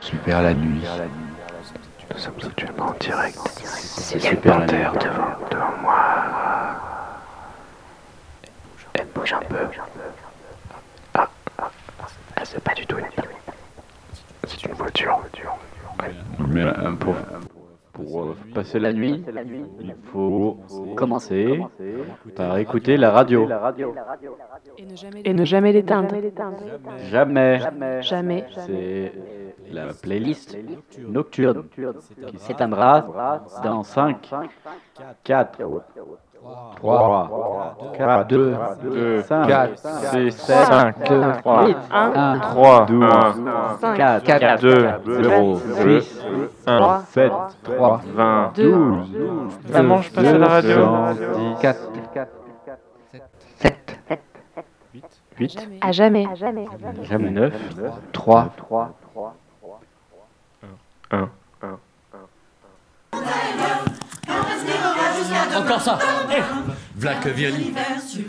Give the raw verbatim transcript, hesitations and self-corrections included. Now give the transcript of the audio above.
super la nuit. Nous sommes actuellement en direct. C'est super terre devant, devant moi. Elle bouge un peu. Ah, ah, ah, c'est pas du tout une C'est une voiture. Mais euh, pour, pour euh, passer la nuit, il faut commencer par écouter la radio. Et ne jamais l'éteindre. Jamais. Jamais. C'est la playlist nocturne qui s'éteindra dans cinq, quatre, trois, quatre, deux, cinq, quatre, six, cinq, trois, un, trois, douze, cinq, quatre, deux, zéro, six, un, sept, trois, vingt, douze, Maman, je passe à la radio. quatre, sept, huit, À jamais. jamais neuf, trois, un. Encore ça. Eh, v'là que vient l'hiver sur